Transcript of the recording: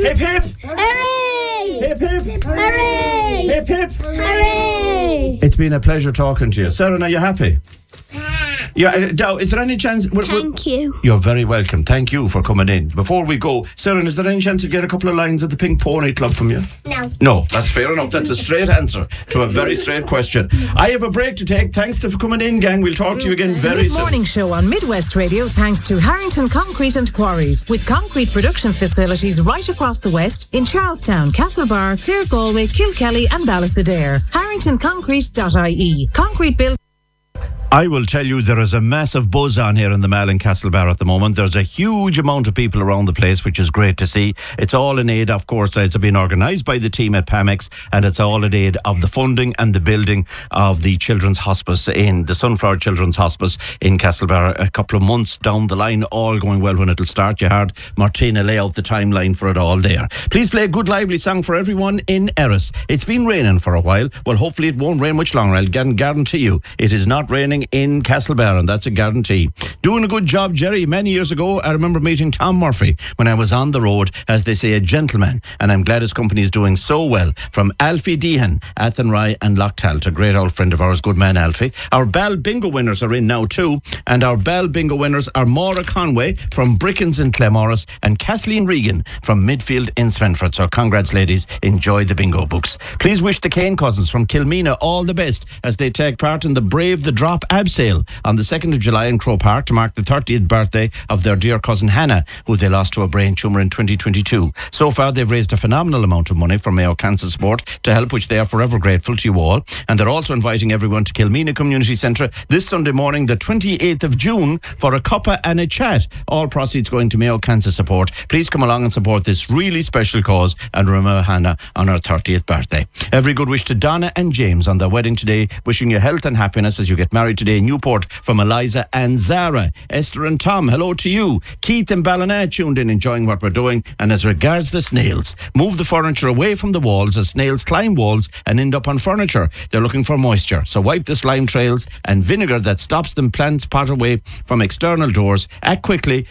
Hip hip! Hooray! Hip hip! Hooray! Hip hip! Hooray! It's been a pleasure talking to you. Sarah, are you happy? Yeah, now, is there any chance... Thank you. You're very welcome. Thank you for coming in. Before we go, Sarah, is there any chance to get a couple of lines at the Pink Pony Club from you? No. No, that's fair enough. That's a straight answer to a very straight question. I have a break to take. Thanks for coming in, gang. We'll talk to you again very soon. Morning show on Midwest Radio thanks to Harrington Concrete and Quarries, with concrete production facilities right across the West in Charlestown, Castlebar, Clare Galway, Kilkelly and Ballysadare. HarringtonConcrete.ie. Concrete built. I will tell you, there is a massive buzz on here in the Mall in Castlebar at the moment. There's a huge amount of people around the place, which is great to see. It's all in aid, of course, it's been organised by the team at PAMEX, and it's all in aid of the funding and the building of the Children's Hospice in the Sunflower Children's Hospice in Castlebar. A couple of months down the line, all going well when it'll start. You heard Martina lay out the timeline for it all there. Please play a good lively song for everyone in Erris. It's been raining for a while. Well, hopefully it won't rain much longer. I'll guarantee you it is not raining in Castlebar, and that's a guarantee. Doing a good job, Jerry. Many years ago, I remember meeting Tom Murphy when I was on the road, as they say, a gentleman, and I'm glad his company is doing so well. From Alfie Deehan, Athenry and Lochtalt, a great old friend of ours, good man Alfie. Our Bell Bingo winners are in now too, and our Bell Bingo winners are Maura Conway from Brickens in Clemorris and Kathleen Regan from Midfield in Spenford. So congrats, ladies. Enjoy the bingo books. Please wish the Kane cousins from Kilmena all the best as they take part in the Brave the Drop ab sale on the 2nd of July in Crow Park to mark the 30th birthday of their dear cousin Hannah, who they lost to a brain tumour in 2022. So far, they've raised a phenomenal amount of money for Mayo Cancer Support to help, which they are forever grateful to you all. And they're also inviting everyone to Kilmena Community Centre this Sunday morning, the 28th of June, for a cuppa and a chat. All proceeds going to Mayo Cancer Support. Please come along and support this really special cause and remember Hannah on her 30th birthday. Every good wish to Donna and James on their wedding today. Wishing you health and happiness as you get married today in Newport, from Eliza and Zara. Esther and Tom, hello to you. Keith and Ballina tuned in, enjoying what we're doing. And as regards the snails, move the furniture away from the walls, as snails climb walls and end up on furniture. They're looking for moisture, so wipe the slime trails and vinegar that stops them plant pot away from external doors. Act quickly